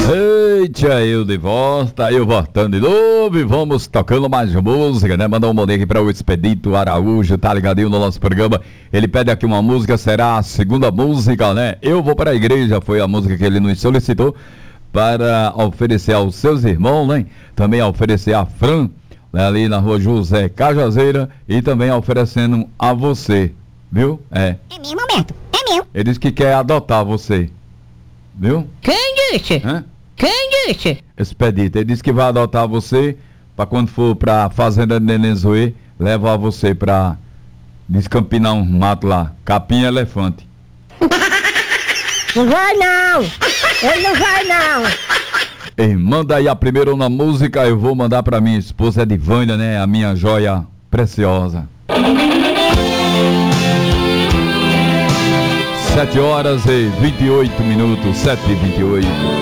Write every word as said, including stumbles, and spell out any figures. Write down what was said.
Eita, eu de volta, eu voltando de novo e vamos tocando mais música, né? Mandar um bom dia aqui para o Expedito Araújo, tá ligadinho no nosso programa. Ele pede aqui uma música, será a segunda música, né? Eu vou para a igreja, foi a música que ele nos solicitou para oferecer aos seus irmãos, né? Também oferecer a Fran, né? Ali na rua José Cajazeira, e também oferecendo a você, viu? É. É mesmo, Alberto, é mesmo. Ele disse que quer adotar você, viu? Quem disse? Hã? Quem disse? Expedito, ele disse que vai adotar você para quando for pra fazenda de Nenenzoe, levar você pra descampinar um mato lá, capim e elefante. Não vai não! Ele não vai não! Ei, manda aí a primeira na música, eu vou mandar pra minha esposa Edivânia, né, a minha joia preciosa. Sete horas e vinte e oito minutos, sete e vinte e oito.